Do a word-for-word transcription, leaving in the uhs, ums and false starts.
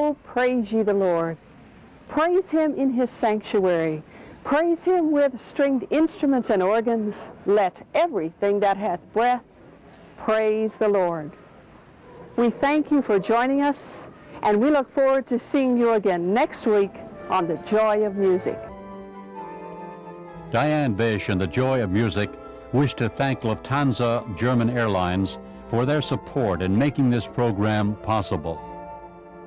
Oh, praise ye the Lord. Praise him in his sanctuary. Praise him with stringed instruments and organs. Let everything that hath breath praise the Lord. We thank you for joining us, and we look forward to seeing you again next week on The Joy of Music. Diane Bish and The Joy of Music wish to thank Lufthansa German Airlines for their support in making this program possible.